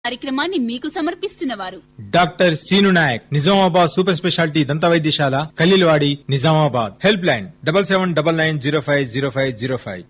కార్యక్రమాన్ని మీకు సమర్పిస్తున్నవారు doctor scene Naik, Nizamabad super speciality దంత వైద్యశాల, ఖలీల్వాడి, నిజామాబాద్. Help line 7799050505.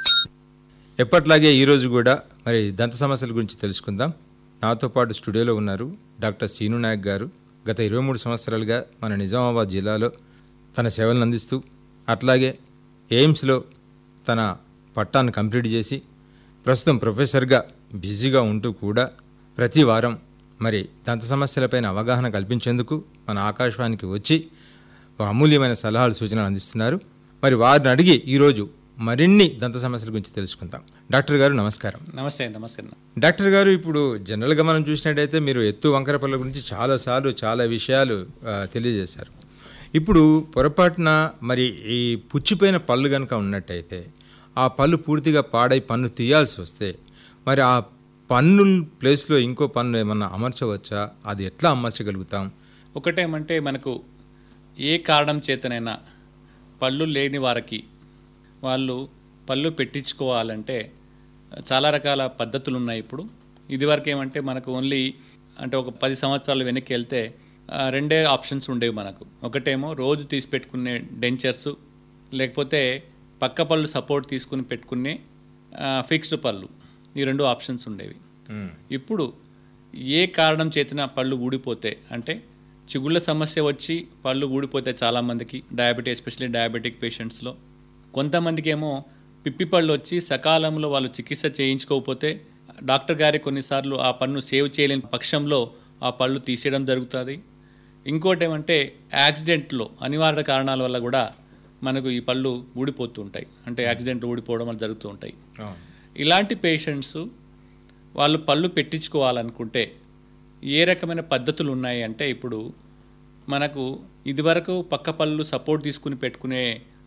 ఎప్పట్లాగే ఈ రోజు కూడా మరి దంత సమస్యల గురించి తెలుసుకుందాం. నాతో పాటు స్టూడియోలో ఉన్నారు డాక్టర్ సీను నాయక్ గారు. గత 23 సంవత్సరాలుగా మన నిజామాబాద్ జిల్లాలో తన సేవలను అందిస్తూ అట్లాగే ఎయిమ్స్లో తన పట్టాను కంప్లీట్ చేసి ప్రస్తుతం ప్రొఫెసర్గా బిజీగా ఉంటూ కూడా ప్రతి వారం మరి దంత సమస్యలపైన అవగాహన కల్పించేందుకు మన ఆకాశవాణికి వచ్చి అమూల్యమైన సలహాలు సూచనలు అందిస్తున్నారు. మరి వారిని అడిగి ఈరోజు మరిన్ని దంత సమస్యల గురించి తెలుసుకుందాం. డాక్టర్ గారు నమస్కారం. నమస్తే నమస్తే. డాక్టర్ గారు, ఇప్పుడు జనరల్గా మనం చూసినట్టయితే మీరు ఎత్తు వంకర పళ్ళ గురించి చాలాసార్లు చాలా విషయాలు తెలియజేశారు. ఇప్పుడు పొరపాటున మరి ఈ పుచ్చిపోయిన పళ్ళు కనుక ఉన్నట్టయితే ఆ పళ్ళు పూర్తిగా పాడై పన్ను తీయాల్సి వస్తే మరి ఆ పన్ను ప్లేస్లో ఇంకో పన్ను ఏమన్నా అమర్చవచ్చా? అది ఎట్లా అమర్చగలుగుతాం? ఒకటేమంటే మనకు ఏ కారణం చేతనైనా పళ్ళు లేని వారికి వాళ్ళు పళ్ళు పెట్టించుకోవాలంటే చాలా రకాల పద్ధతులు ఉన్నాయి. ఇప్పుడు ఇదివరకు ఏమంటే మనకు ఓన్లీ అంటే ఒక 10 సంవత్సరాలు వెనక్కి వెళ్తే రెండే ఆప్షన్స్ ఉండేవి మనకు. ఒకటేమో రోజు తీసి పెట్టుకునే డెంచర్స్, లేకపోతే పక్క పళ్ళు సపోర్ట్ తీసుకుని పెట్టుకునే ఫిక్స్డ్ పళ్ళు. ఈ 2 ఆప్షన్స్ ఉండేవి. ఇప్పుడు ఏ కారణం చేతిన పళ్ళు ఊడిపోతే, అంటే చిగుళ్ళ సమస్య వచ్చి పళ్ళు ఊడిపోతే చాలామందికి ఎస్పెషల్లీ డయాబెటిక్ పేషెంట్స్లో, కొంతమందికి ఏమో పిప్పి పళ్ళు వచ్చి సకాలంలో వాళ్ళు చికిత్స చేయించుకోకపోతే డాక్టర్ గారి కొన్నిసార్లు ఆ పన్ను సేవ్ చేయలేని పక్షంలో ఆ పళ్ళు తీసేయడం జరుగుతుంది. ఇంకోటి ఏమంటే యాక్సిడెంట్లో అనివార్య కారణాల వల్ల కూడా మనకు ఈ పళ్ళు ఊడిపోతూ ఉంటాయి. అంటే యాక్సిడెంట్లు ఊడిపోవడం వల్ల జరుగుతూ ఉంటాయి. ఇలాంటి పేషెంట్స్ వాళ్ళు పళ్ళు పెట్టించుకోవాలనుకుంటే ఏ రకమైన పద్ధతులు ఉన్నాయి అంటే, ఇప్పుడు మనకు ఇదివరకు పక్క పళ్ళు సపోర్ట్ తీసుకుని పెట్టుకునే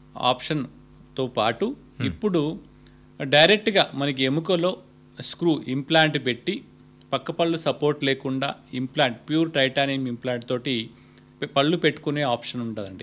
ఆప్షన్తో పాటు ఇప్పుడు డైరెక్ట్గా మనకి ఎముకలో స్క్రూ ఇంప్లాంట్ పెట్టి పక్క పళ్ళు సపోర్ట్ లేకుండా ఇంప్లాంట్ ప్యూర్ టైటానియం ఇంప్లాంట్ తోటి పళ్ళు పెట్టుకునే ఆప్షన్ ఉంటుందండి.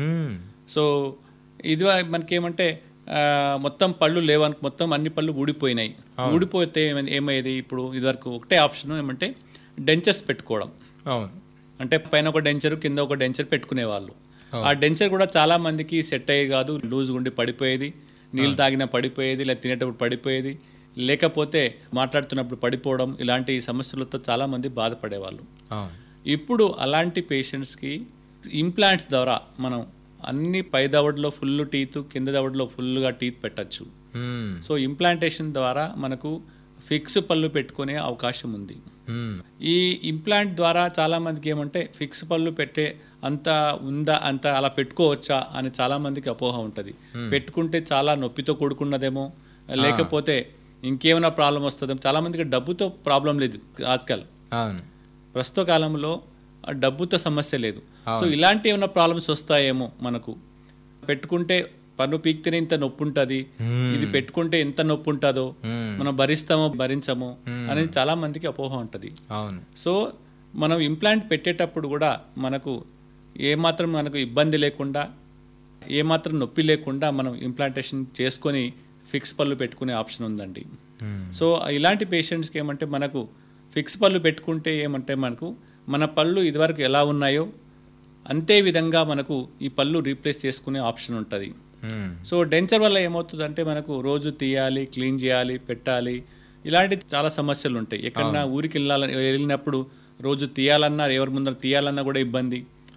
సో ఇది మనకేమంటే మొత్తం పళ్ళు లేవని, మొత్తం అన్ని పళ్ళు ఊడిపోయినాయి. ఊడిపోతే ఏమయ్యేది, ఇప్పుడు ఇదివరకు ఒకటే ఆప్షన్ ఏమంటే డెంచర్స్ పెట్టుకోవడం. అంటే పైన ఒక డెంచర్ కింద ఒక డెంచర్ పెట్టుకునేవాళ్ళు. ఆ డెంచర్ కూడా చాలా మందికి సెట్ అయ్యేది కాదు. లూజ్ గుండి పడిపోయేది, నీళ్ళు తాగినా పడిపోయేది, లేదా తినేటప్పుడు పడిపోయేది, లేకపోతే మాట్లాడుతున్నప్పుడు పడిపోవడం, ఇలాంటి సమస్యలతో చాలా మంది బాధపడేవాళ్ళు. ఇప్పుడు అలాంటి పేషెంట్స్కి ఇంప్లాంట్స్ ద్వారా మనం అన్ని పై దవడలో ఫుల్ టీత్, కింద దవడలో ఫుల్గా టీత్ పెట్టచ్చు. సో ఇంప్లాంటేషన్ ద్వారా మనకు ఫిక్స్ పళ్ళు పెట్టుకునే అవకాశం ఉంది. ఈ ఇంప్లాంట్ ద్వారా చాలా మందికి ఏమంటే ఫిక్స్ పళ్ళు పెట్టే అంత ఉందా, అంత అలా పెట్టుకోవచ్చా అని చాలా మందికి అపోహ ఉంటుంది. పెట్టుకుంటే చాలా నొప్పితో కూడుకున్నదేమో, లేకపోతే ఇంకేమైనా ప్రాబ్లం వస్తుందేమో. చాలా మందికి డబ్బుతో ప్రాబ్లం లేదు ఆజ్కల్, ప్రస్తుత కాలంలో డబ్బుతో సమస్య లేదు. సో ఇలాంటి ఏమైనా ప్రాబ్లమ్స్ వస్తాయేమో, మనకు పెట్టుకుంటే పన్ను పీక్తేనే ఇంత నొప్పి ఉంటుంది, ఇది పెట్టుకుంటే ఎంత నొప్పి ఉంటుందో, మనం భరిస్తామో భరించమో అనేది చాలా మందికి అపోహ ఉంటుంది. సో మనం ఇంప్లాంట్ పెట్టేటప్పుడు కూడా మనకు ఏమాత్రం మనకు ఇబ్బంది లేకుండా, ఏమాత్రం నొప్పి లేకుండా మనం ఇంప్లాంటేషన్ చేసుకొని ఫిక్స్ పళ్ళు పెట్టుకునే ఆప్షన్ ఉందండి. సో ఇలాంటి పేషెంట్స్కి ఏమంటే మనకు ఫిక్స్ పళ్ళు పెట్టుకుంటే ఏమంటే మనకు మన పళ్ళు ఇదివరకు ఎలా ఉన్నాయో అంతే విధంగా మనకు ఈ పళ్ళు రీప్లేస్ చేసుకునే ఆప్షన్ ఉంటుంది. సో డెంచర్ వల్ల ఏమవుతుందంటే మనకు రోజు తీయాలి, క్లీన్ చేయాలి, పెట్టాలి, ఇలాంటి చాలా సమస్యలు ఉంటాయి. ఎక్కడన్నా ఊరికి వెళ్ళినప్పుడు రోజు తీయాలన్నా, ఎవరి ముందర తీయాలన్నా కూడా ఇబ్బంది.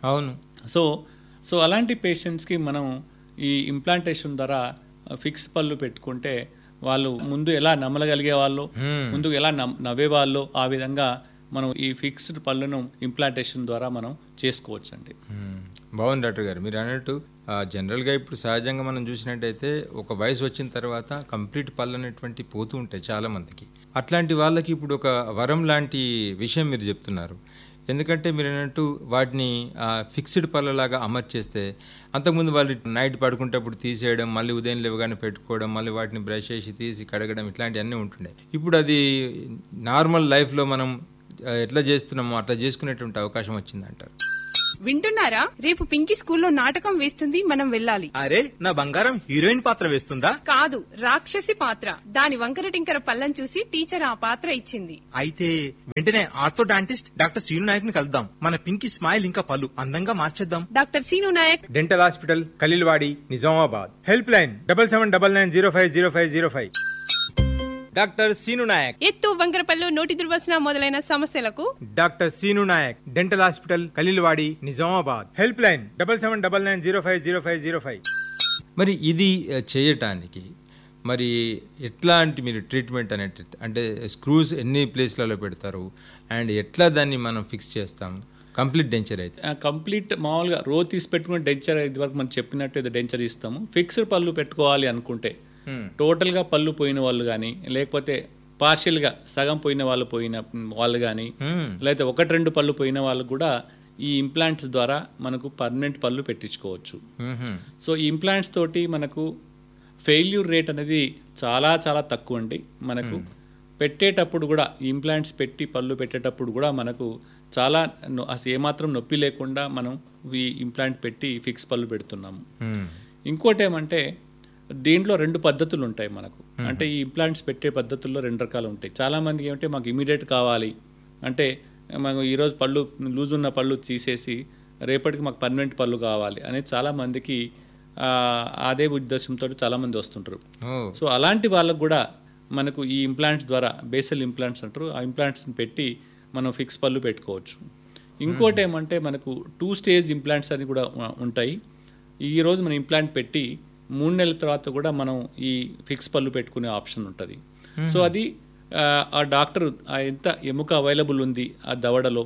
సో అలాంటి పేషెంట్స్కి మనం ఈ ఇంప్లాంటేషన్ ద్వారా ఫిక్స్ పళ్ళు పెట్టుకుంటే వాళ్ళు ముందు ఎలా నమ్మగలిగే వాళ్ళు, ముందు ఎలా నవ్వేవాళ్ళు, ఆ విధంగా మనం ఈ ఫిక్స్డ్ పళ్ళను ఇంప్లాంటేషన్ ద్వారా మనం చేసుకోవచ్చు అండి. బాగుంది డాక్టర్ గారు. మీరు అన్నట్టు జనరల్గా ఇప్పుడు సహజంగా మనం చూసినట్టయితే ఒక వయసు వచ్చిన తర్వాత కంప్లీట్ పళ్ళు అనేటువంటి పోతూ ఉంటాయి చాలా మందికి. అట్లాంటి వాళ్ళకి ఇప్పుడు ఒక వరం లాంటి విషయం మీరు చెప్తున్నారు. ఎందుకంటే మీరు అన్నట్టు వాటిని ఫిక్స్డ్ పళ్ళలాగా అమర్చేస్తే అంతకుముందు వాళ్ళు నైట్ పడుకుంటప్పుడు తీసేయడం, మళ్ళీ ఉదయం లేవగానే పెట్టుకోవడం, మళ్ళీ వాటిని బ్రష్ చేసి తీసి కడగడం, ఇట్లాంటివన్నీ ఉంటుండే. ఇప్పుడు అది నార్మల్ లైఫ్లో మనం ఎట్లా చేస్తున్నామో అట్లా చేసుకునేటువంటి అవకాశం వచ్చిందంటారు. వింటున్నారా? రేపు పింకీ స్కూల్లో నాటకం వేస్తుంది, మనం వెళ్ళాలి. అరే, నా బంగారం హీరోయిన్ పాత్ర వేస్తుందా? కాదు, రాక్షసి పాత్ర. దాని వంకర టింకర పళ్ళం చూసి టీచర్ ఆ పాత్ర ఇచ్చింది. అయితే వెంటనే ఆర్థోడాంటిస్ట్ డాక్టర్ సీను నాయక్ ని కలుద్దాం. మన పింకీ స్మైల్ ఇంకా పళ్ళు అందంగా మార్చేద్దాం. Doctor scene Naik, dental hospital, Khaleelwadi, Nizamabad. Help line 7799050505. Doctor scene Naik, ఎత్తు, వంకరపల్లు, నోటి దుర్వాసన మొదలైన సమస్యలకు doctor scene Naik, dental hospital, Khaleelwadi, Nizamabad. Help line 7799050505. మరి ఇది చేయటానికి మరి ఎట్లాంటి మీరు ట్రీట్మెంట్ అంటే స్క్రూస్ ఎన్ని ప్లేస్లలో పెడతారు అండ్ ఎట్లా దాన్ని మనం ఫిక్స్ చేస్తాము? కంప్లీట్ డెంచర్ అయితే కంప్లీట్ మామూలుగా రో తీసి పెట్టుకుని డెంచర్ ఇది వరకు మనం చెప్పినట్టు ఏదో డెంచర్ ఇస్తాము. ఫిక్స్డ్ పళ్ళు పెట్టుకోవాలి అనుకుంటే టోటల్గా పళ్ళు పోయిన వాళ్ళు కానీ, లేకపోతే పార్షియల్గా సగం పోయిన వాళ్ళు కానీ, లేకపోతే 1-2 పళ్ళు పోయిన వాళ్ళు కూడా ఈ ఇంప్లాంట్స్ ద్వారా మనకు పర్మనెంట్ పళ్ళు పెట్టించుకోవచ్చు. సో ఈ ఇంప్లాంట్స్ తోటి మనకు ఫెయిల్యూర్ రేట్ అనేది చాలా చాలా తక్కువ అండి. మనకు పెట్టేటప్పుడు కూడా ఇంప్లాంట్స్ పెట్టి పళ్ళు పెట్టేటప్పుడు కూడా మనకు చాలా అసలు ఏమాత్రం నొప్పి లేకుండా మనం ఈ ఇంప్లాంట్ పెట్టి ఫిక్స్ పళ్ళు పెడుతున్నాము. ఇంకోటి ఏమంటే దీంట్లో 2 పద్ధతులు ఉంటాయి మనకు. అంటే ఈ ఇంప్లాంట్స్ పెట్టే పద్ధతుల్లో 2 రకాలు ఉంటాయి. చాలా మందికి ఏమంటే మాకు ఇమీడియట్ కావాలి అంటే మాకు ఈరోజు పళ్ళు లూజ్ ఉన్న పళ్ళు తీసేసి రేపటికి మాకు పర్మనెంట్ పళ్ళు కావాలి అనేది చాలా మందికి అదే ఉద్దేశంతో చాలా మంది వస్తుంటారు. సో అలాంటి వాళ్ళకు కూడా మనకు ఈ ఇంప్లాంట్స్ ద్వారా బేసల్ ఇంప్లాంట్స్ అంటారు, ఆ ఇంప్లాంట్స్ని పెట్టి మనం ఫిక్స్ పళ్ళు పెట్టుకోవచ్చు. ఇంకోటి ఏమంటే మనకు 2 స్టేజ్ ఇంప్లాంట్స్ అని కూడా ఉంటాయి. ఈరోజు మనం ఇంప్లాంట్ పెట్టి 3 నెలల తర్వాత కూడా మనం ఈ ఫిక్స్ పళ్ళు పెట్టుకునే ఆప్షన్ ఉంటుంది. సో అది ఆ డాక్టర్ ఎంత ఎముక అవైలబుల్ ఉంది ఆ దవడలో,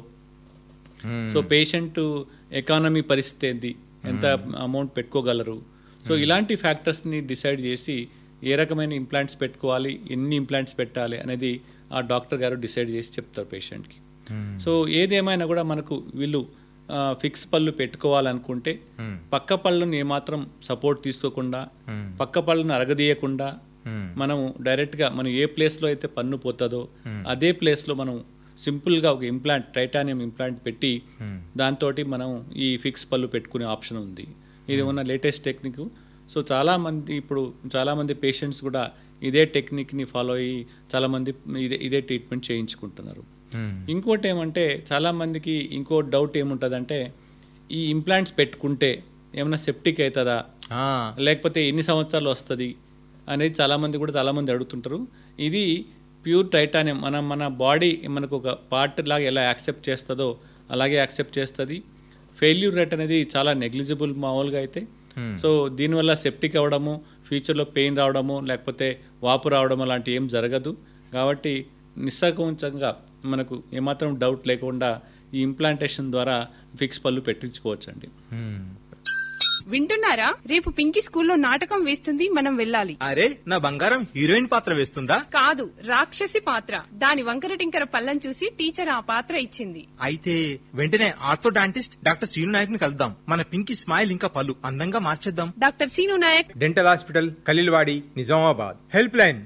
సో పేషెంట్ ఎకానమీ పరిస్థితి ఏంది, ఎంత అమౌంట్ పెట్టుకోగలరు, సో ఇలాంటి ఫ్యాక్టర్స్ని డిసైడ్ చేసి ఏ రకమైన ఇంప్లాంట్స్ పెట్టుకోవాలి, ఎన్ని ఇంప్లాంట్స్ పెట్టాలి అనేది ఆ డాక్టర్ గారు డిసైడ్ చేసి చెప్తారు పేషెంట్కి. సో ఏదేమైనా కూడా మనకు వీళ్ళు ఫిక్స్ పళ్ళు పెట్టుకోవాలనుకుంటే పక్క పళ్ళను ఏమాత్రం సపోర్ట్ తీసుకోకుండా, పక్క పళ్ళను అరగదీయకుండా మనం డైరెక్ట్గా మనం ఏ ప్లేస్లో అయితే పన్ను పోతుందో అదే ప్లేస్లో మనం సింపుల్గా ఒక ఇంప్లాంట్, టైటానియం ఇంప్లాంట్ పెట్టి దాంతో మనం ఈ ఫిక్స్ పళ్ళు పెట్టుకునే ఆప్షన్ ఉంది. ఇది ఉన్న లేటెస్ట్ టెక్నిక్. సో చాలామంది పేషెంట్స్ కూడా ఇదే టెక్నిక్ని ఫాలో అయ్యి చాలామంది ఇదే ట్రీట్మెంట్ చేయించుకుంటున్నారు. ఇంకోటి ఏమంటే చాలామందికి ఇంకో డౌట్ ఏముంటుందంటే ఈ ఇంప్లాంట్స్ పెట్టుకుంటే ఏమైనా సెప్టిక్ అవుతుందా, లేకపోతే ఎన్ని సంవత్సరాలు వస్తుంది అనేది చాలామంది అడుగుతుంటారు. ఇది ప్యూర్ టైటానియం. మన బాడీ మనకు ఒక పార్ట్ లాగా ఎలా యాక్సెప్ట్ చేస్తుందో అలాగే యాక్సెప్ట్ చేస్తుంది. ఫెయిల్యూర్ రేట్ అనేది చాలా నెగ్లిజిబుల్ మామూలుగా అయితే. సో దీనివల్ల సెప్టిక్ అవ్వడము, ఫ్యూచర్లో పెయిన్ రావడము, లేకపోతే వాపు రావడం అలాంటి ఏం జరగదు. కాబట్టి నిస్సంకోచంగా మనకు ఏమాత్రం డౌట్ లేకుండా ఈ ఇంప్లాంటేషన్ ద్వారా ఫిక్స్ పళ్ళు పెట్టించుకోవచ్చండి. వింటున్నారా? రేపు పింకీ స్కూల్లో నాటకం వేస్తుంది, మనం వెళ్ళాలి. అరే, నా బంగారం హీరోయిన్ పాత్ర వేస్తుందా? కాదు, రాక్షసి పాత్ర. దాని వంకర టింకర పళ్ళం చూసి టీచర్ ఆ పాత్ర ఇచ్చింది. అయితే వెంటనే ఆర్థోడాంటిస్ట్ డాక్టర్ సీను నాయక్ ని కలుద్దాం. మన పింకీ స్మైల్ ఇంకా పళ్ళు అందంగా మార్చేద్దాం. Doctor scene Naik, dental hospital, Khaleelwadi, Nizamabad. Help line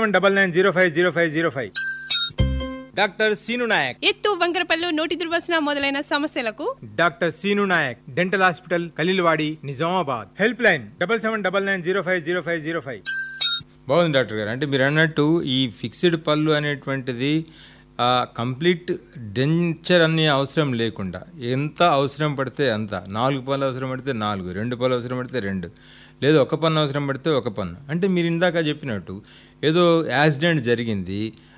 7799050505. Doctor scene Naik, ఎత్తు, వంకరపల్లు, నోటి దుర్వాసన మొదలైన సమస్యలకు doctor scene Naik, dental hospital, Khaleelwadi, Nizamabad. Help line 7799050505. బాగుంది డాక్టర్ గారు. అంటే మీరు అన్నట్టు ఈ ఫిక్స్డ్ పళ్ళు అనేటువంటిది కంప్లీట్ డెంచర్ అనే అవసరం లేకుండా ఎంత అవసరం పడితే అంత, 4 పళ్ళు అవసరం పడితే 4, 2 పళ్ళు అవసరం పడితే 2, లేదా 1 పన్ను అవసరం పడితే 1 పన్ను. అంటే మీరు ఇందాక చెప్పినట్టు ఏదో యాక్సిడెంట్ జరిగింది,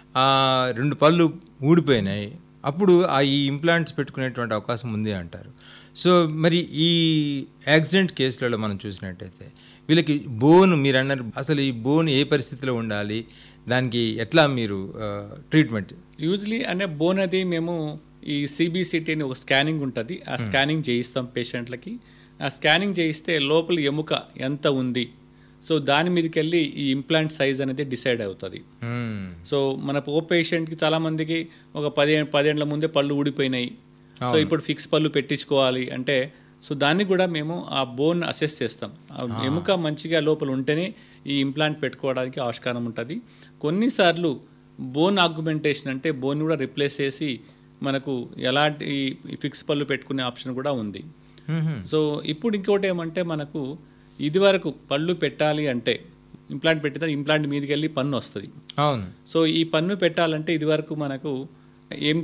2 పళ్ళు ఊడిపోయినాయి, అప్పుడు ఈ ఇంప్లాంట్స్ పెట్టుకునేటువంటి అవకాశం ఉంది అంటారు. సో మరి ఈ యాక్సిడెంట్ కేసులలో మనం చూసినట్టయితే వీళ్ళకి బోన్, మీరు అన్నారు అసలు ఈ బోన్ ఏ పరిస్థితిలో ఉండాలి, దానికి ఎట్లా మీరు ట్రీట్మెంట్? యూజువలీ అంటే బోన్ అది మేము ఈ CBCT అని ఒక స్కానింగ్ ఉంటుంది, ఆ స్కానింగ్ చేయిస్తాం పేషెంట్లకి. ఆ స్కానింగ్ చేయిస్తే లోపల ఎముక ఎంత ఉంది, సో దాని మీదకి వెళ్ళి ఈ ఇంప్లాంట్ సైజ్ అనేది డిసైడ్ అవుతుంది. సో మన పేషెంట్కి చాలా మందికి ఒక 10 ఏళ్ల ముందే పళ్ళు ఊడిపోయినాయి, సో ఇప్పుడు ఫిక్స్ పళ్ళు పెట్టించుకోవాలి అంటే సో దాన్ని కూడా మేము ఆ బోన్ అసెస్ చేస్తాం. ఆ ఎముక మంచిగా లోపల ఉంటేనే ఈ ఇంప్లాంట్ పెట్టుకోవడానికి ఆస్కారం ఉంటుంది. కొన్నిసార్లు బోన్ ఆగ్మెంటేషన్ అంటే బోన్ కూడా రిప్లేస్ చేసి మనకు ఎలాంటి ఫిక్స్ పళ్ళు పెట్టుకునే ఆప్షన్ కూడా ఉంది. సో ఇప్పుడు ఇంకోటి ఏమంటే మనకు ఇదివరకు పళ్ళు పెట్టాలి అంటే ఇంప్లాంట్ పెట్టితే ఇంప్లాంట్ మీదకి వెళ్ళి పన్ను వస్తుంది. అవును. సో ఈ పన్ను పెట్టాలంటే ఇదివరకు మనకు ఏం